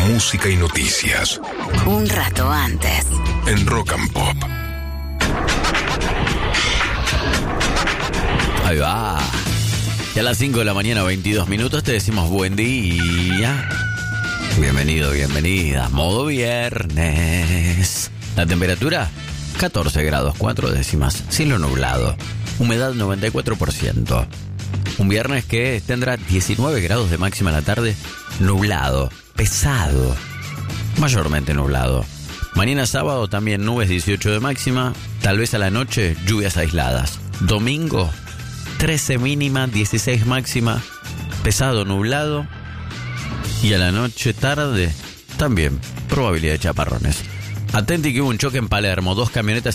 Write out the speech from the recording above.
música y noticias. Un rato antes. En Rock and Pop. Ahí va. Y a las 5 de la mañana, 22 minutos, te decimos buen día. Bienvenido, bienvenida. Modo viernes. La temperatura, 14 grados, 4 décimas. Cielo nublado. Humedad 94%. Un viernes que tendrá 19 grados de máxima en la tarde. Nublado. Pesado. Mayormente nublado. Mañana sábado también nubes, 18 de máxima. Tal vez a la noche lluvias aisladas. Domingo 13 mínima, 16 máxima. Pesado, nublado. Y a la noche tarde también probabilidad de chaparrones. Atenti que hubo un choque en Palermo. 2 camionetas